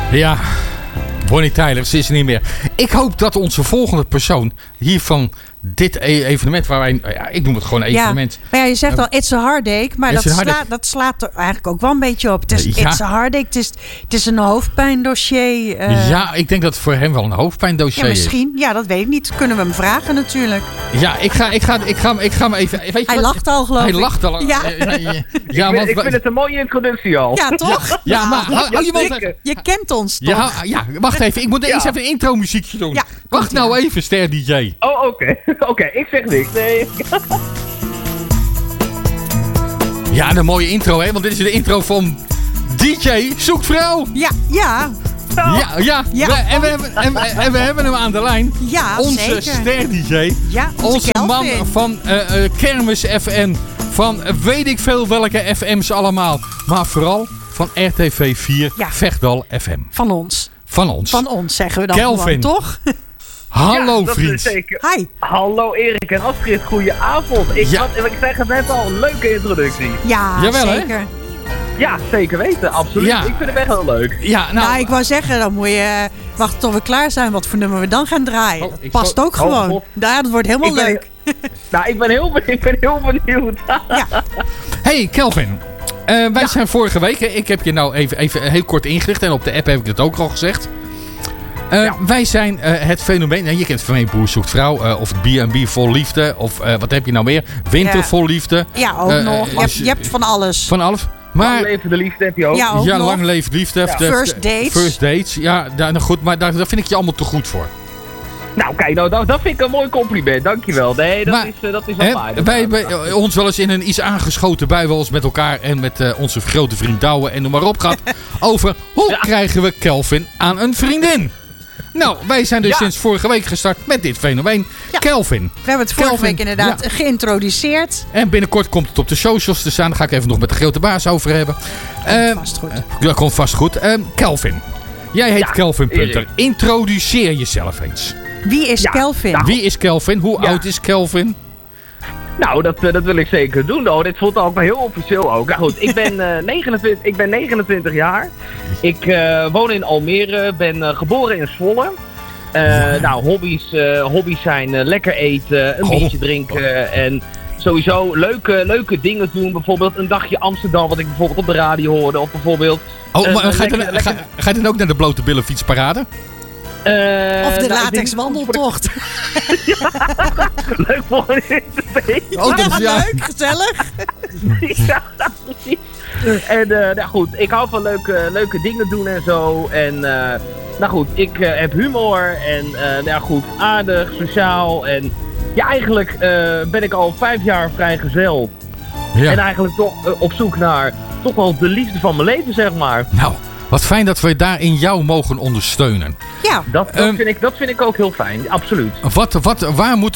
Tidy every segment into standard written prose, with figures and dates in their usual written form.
Ja, Bonnie Tyler, ze is er niet meer. Ik hoop dat onze volgende persoon hier van dit evenement, waar wij, ik noem het gewoon evenement. Ja, maar je zegt al, it's a heartache, maar dat slaat er eigenlijk ook wel een beetje op. Het is it's a heartache, het is een hoofdpijndossier. Ja, ik denk dat het voor hem wel een hoofdpijndossier is. Misschien, ja, dat weet ik niet. Kunnen we hem vragen natuurlijk. Ja, ik ga hem even... Weet je hij lacht al, geloof ik. Hij lacht al. Ja. Ik vind het een mooie introductie al. Ja, toch? Ja, maar je kent ons toch? Ja, wacht even. Ik moet eens even een intro muziekje doen. Ja, wacht nou even, Ster DJ. Oh, oké, ik zeg niks. Nee. Ja, een mooie intro, hè? Want dit is de intro van DJ Zoekt Vrouw. Ja. Ja. En we hebben hem aan de lijn. Ja, onze zeker. Ster-DJ. Ja, onze man van Kermis FM. Van weet ik veel welke FM's allemaal. Maar vooral van RTV 4 Vechtdal FM. Van ons. Van ons zeggen we dan Kelvin. gewoon, toch? Hallo ja, vriend. Zeker. Hi. Hallo Erik en Astrid, goedenavond. Ik zeg het net al, een leuke introductie. Ja, jawel, zeker. Hè? Ja, zeker weten, absoluut. Ja. Ik vind het echt heel leuk. Ja, nou, ik wou zeggen, dan moet je wachten tot we klaar zijn. Wat voor nummer we dan gaan draaien. Dat past ook gewoon. Ja, dat wordt helemaal leuk. Ik ben heel benieuwd. Ja. Hey Kelvin. Wij zijn vorige week, ik heb je nou even heel kort ingelicht. En op de app heb ik het ook al gezegd. Wij zijn het fenomeen, je kent het fenomeen Boer Zoekt Vrouw, of B&B Vol Liefde, of wat heb je nou meer? Winter Vol Liefde. Ja, ook nog. Je hebt van alles. Van alles. Maar, lang leven de liefde heb je ook. Ja, lang leven de liefde. Ja. First dates. First dates, ja, goed, maar daar vind ik je allemaal te goed voor. Nou, kijk, dat vind ik een mooi compliment. Dankjewel. Nee, dat is wel waar. Wij hebben ons wel eens in een iets aangeschoten bui wel eens met elkaar en met onze grote vriend Douwe en noem maar op gehad. Over hoe krijgen we Kelvin aan een vriendin? Nou, wij zijn dus sinds vorige week gestart met dit fenomeen. Ja. Kelvin. We hebben het vorige week inderdaad geïntroduceerd. En binnenkort komt het op de socials te staan. Daar ga ik even nog met de grote baas over hebben. Vast goed. Dat komt vast goed. Kelvin. Jij heet Kelvin Punter. Introduceer jezelf eens. Wie is Kelvin? Nou, wie is Kelvin? Hoe oud is Kelvin? Nou, dat wil ik zeker doen. Oh, dit voelt ook wel heel officieel ook. Nou, goed, ik ben 29 jaar. Ik woon in Almere. Ben geboren in Zwolle. Nou, hobby's zijn lekker eten, een biertje drinken en sowieso leuke dingen doen. Bijvoorbeeld een dagje Amsterdam, wat ik bijvoorbeeld op de radio hoorde. Of bijvoorbeeld... maar ga je dan ook naar de blote billen fietsparade? Of de latex wandeltocht. Leuk voor een leuk, gezellig. Ja, precies. En nou goed, ik hou van leuke dingen doen en zo. En nou goed, ik heb humor en nou goed, aardig, sociaal. En ja, eigenlijk ben ik al 5 jaar vrijgezel. Ja. En eigenlijk toch op zoek naar toch wel de liefde van mijn leven, zeg maar. Nou, wat fijn dat we daarin jou mogen ondersteunen. Ja. Dat vind ik ook heel fijn, absoluut. Waar moet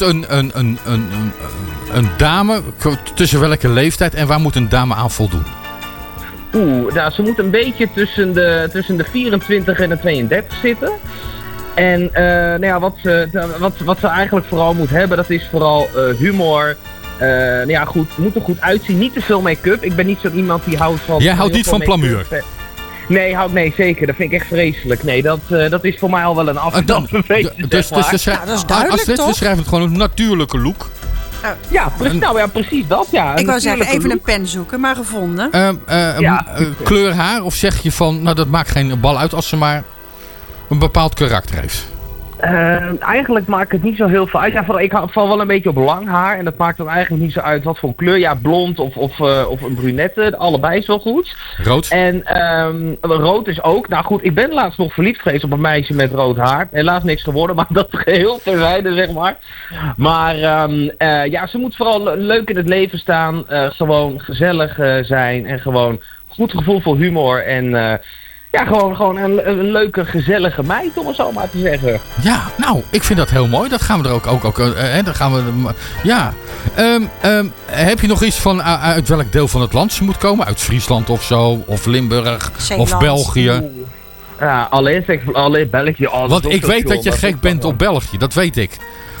een dame, tussen welke leeftijd en waar moet een dame aan voldoen? Nou, ze moet een beetje tussen de 24 en de 32 zitten. En nou ja, wat ze eigenlijk vooral moet hebben, dat is vooral humor. Nou ja, goed, moet er goed uitzien. Niet te veel make-up. Ik ben niet zo iemand die houdt van... Jij houdt niet van plamuur? Nee, zeker. Dat vind ik echt vreselijk. Nee, dat is voor mij al wel een afgedachte feestje. Dus dat is duidelijk, toch? We schrijven het gewoon een natuurlijke look. Precies dat, ja. Ik wou zeggen, even een pen zoeken, maar gevonden. Kleur haar, of zeg je van, nou dat maakt geen bal uit als ze maar een bepaald karakter heeft? Eigenlijk maakt het niet zo heel veel uit. Ja, ik val wel een beetje op lang haar. En dat maakt dan eigenlijk niet zo uit wat voor kleur. Ja, blond of een brunette. Allebei is wel goed. Rood? En rood is ook. Nou goed, ik ben laatst nog verliefd geweest op een meisje met rood haar. Helaas niks geworden, maar dat geheel terzijde, zeg maar. Maar ja, ze moet vooral leuk in het leven staan. Gewoon gezellig zijn. En gewoon goed gevoel voor humor. En... ja, gewoon een leuke, gezellige meid, om het zo maar te zeggen. Ja, nou, ik vind dat heel mooi. Dat gaan we er ook dan gaan we... Ja. Heb je nog iets van uit welk deel van het land ze moet komen? Uit Friesland of zo? Of Limburg? Zeeland. Of België? Ja, alleen België. Want ik weet dat je gek bent op België. Dat weet ik.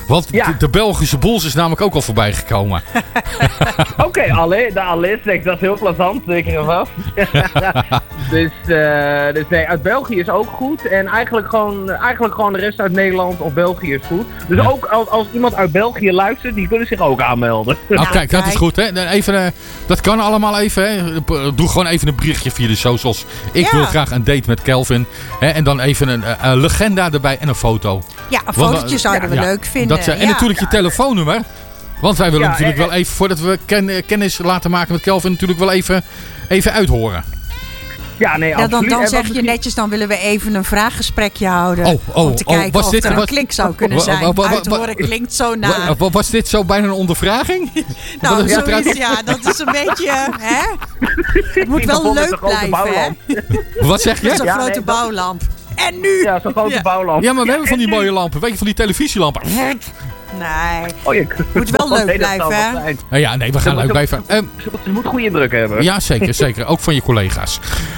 Want de Belgische Bulls is namelijk ook al voorbij gekomen. Oké, de Allis, dat is heel plezant, zeker en vast. dus nee, uit België is ook goed. En eigenlijk gewoon de rest uit Nederland of België is goed. Dus ook als iemand uit België luistert, die kunnen zich ook aanmelden. Nou, kijk, dat is goed, hè. Even, dat kan allemaal even, hè. Doe gewoon even een berichtje via de socials. Ik wil graag een date met Kelvin. Hè, en dan even een legenda erbij en een foto. Ja, een fotootje zouden we leuk vinden. En natuurlijk je telefoonnummer. Want wij willen natuurlijk wel even, voordat we kennis laten maken met Kelvin, natuurlijk wel even uithoren. Ja, nee, absoluut. Dan zeg je netjes, dan willen we even een vraaggesprekje houden. Om te kijken of er een klink zou kunnen zijn. Uithoren klinkt zo na. Was dit zo bijna een ondervraging? Nou, zoiets, dat is een beetje... Hè? Het moet wel leuk blijven, hè? Wat zeg je? Zo'n grote bouwlamp. En nu? Ja, zo'n grote bouwlamp. Ja, maar we hebben van die mooie lampen. Weet je, van die televisielampen. Nee. Moet wel leuk blijven, hè? Ja, nee, we gaan leuk blijven. Ze moet goede indruk hebben. Ja, zeker. Ook van je collega's.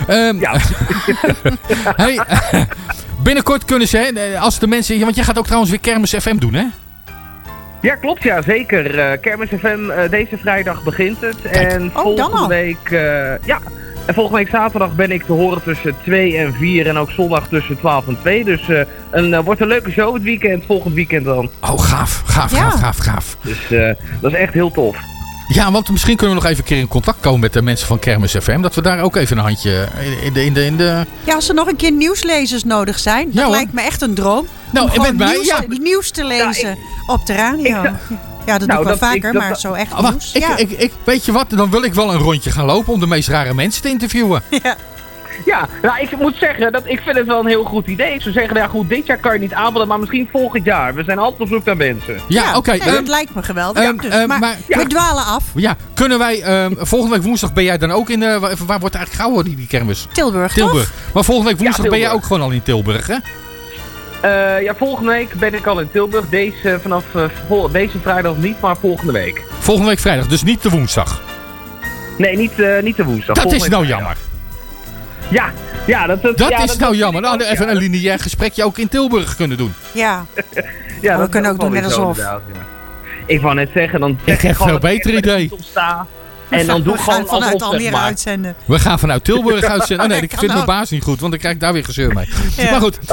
Hey, binnenkort kunnen ze, als de mensen... Want jij gaat ook trouwens weer Kermis FM doen, hè? Ja, klopt, ja, zeker. Kermis FM, deze vrijdag begint het. Kijk. En volgende week... En volgende week zaterdag ben ik te horen tussen 2 en 4 en ook zondag tussen 12 en 2. Dus wordt een leuke show het weekend, volgend weekend dan. Oh, gaaf. Dus dat is echt heel tof. Ja, want misschien kunnen we nog even een keer in contact komen met de mensen van Kermis FM. Dat we daar ook even een handje in de... Ja, als er nog een keer nieuwslezers nodig zijn. Dat lijkt me echt een droom. Nou, en met mij, nieuws te lezen op de radio. Ja, dat doe ik wel vaker, maar zo echt nieuws. Weet je wat, dan wil ik wel een rondje gaan lopen om de meest rare mensen te interviewen. Ja, nou, ik moet zeggen, ik vind het wel een heel goed idee. Ik zou zeggen, goed, dit jaar kan je niet aanbellen, maar misschien volgend jaar. We zijn altijd op zoek naar mensen. Ja, oké. Dat lijkt me geweldig. Maar we dwalen af. Ja, kunnen wij, volgende week woensdag ben jij dan ook in de... Waar wordt eigenlijk gehouden, die kermis? Tilburg, toch? Maar volgende week woensdag ben jij ook gewoon al in Tilburg, hè? Volgende week ben ik al in Tilburg. Vanaf deze vrijdag niet, maar volgende week. Volgende week vrijdag, dus niet de woensdag? Nee, niet de woensdag. Dat is nou jammer. Ja, dat is nou jammer. Nou, even een lineair gesprekje ook in Tilburg kunnen doen. Ja, we kunnen ook doen net alsof. Ik wou net zeggen, dan... Ik heb een veel beter idee. En dan doe ik gewoon vanuit Almere uitzenden. We gaan vanuit Tilburg uitzenden. Oh nee, ik vind mijn baas niet goed, want dan krijg ik daar weer gezeur mee. Ja. Maar goed.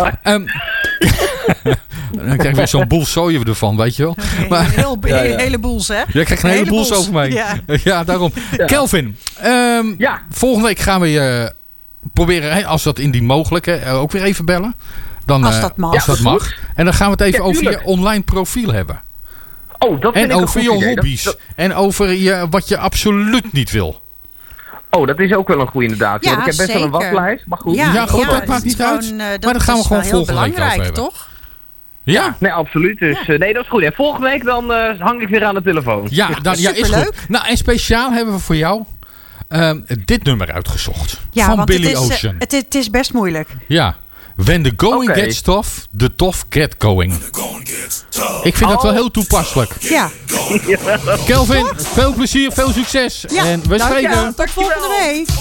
Dan krijg ik weer zo'n boel zooien ervan, weet je wel. Maar, een hele boels, hè? Je krijgt een hele boels over mij. Ja, daarom. Ja. Kelvin, volgende week gaan we je proberen, als dat indien mogelijk, ook weer even bellen. Dan, als dat mag. Als dat mag. En dan gaan we het even over je online profiel hebben. Oh, dat vind ik over een je goed hobby's. En over wat je absoluut niet wil. Oh, dat is ook wel een goede inderdaad. Ik heb best wel een waslijst, maar goed. Ja, goed, dat maakt niet uit. Maar dat gaan we gewoon volgende week over hebben. Toch? Ja. Nee, absoluut. Dus nee, dat is goed. En volgende week dan hang ik weer aan de telefoon. Ja, is goed. Nou, en speciaal hebben we voor jou dit nummer uitgezocht. Ja, van Billy Ocean. Het is best moeilijk. Ja. When the going gets tough, the tough get going. Ik vind dat wel heel toepasselijk. Ja. Kelvin, veel plezier, veel succes. Ja, en we spreken. Tot volgende week.